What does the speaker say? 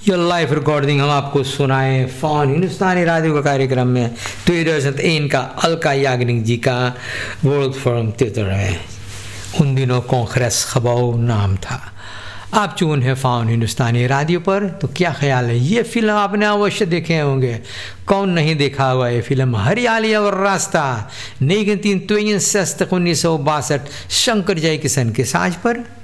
ये live recording हम आपको सुनाए फ़ोन हिंदुस्तानी रेडियो का कार्यक्रम में 2001 का अलका याग्निक जी का वर्ल्ड फोरम थिएटर है। उन दिनों कांग्रेस खबाऊ नाम था। आप चून है फ़ोन हिंदुस्तानी रेडियो पर, तो क्या ख्याल है, ये फिल्म आपने अवश्य देखे होंगे। कौन नहीं देखा हुआ ये फिल्म? हरियाली और रास्ता 1962 शंकर जयकिशन के साज पर